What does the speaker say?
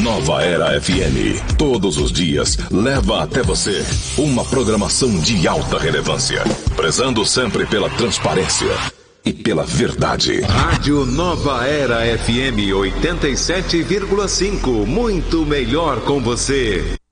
Nova Era FM, todos os dias, leva até você uma programação de alta relevância, prezando sempre pela transparência e pela verdade. Rádio Nova Era FM 87,5, muito melhor com você.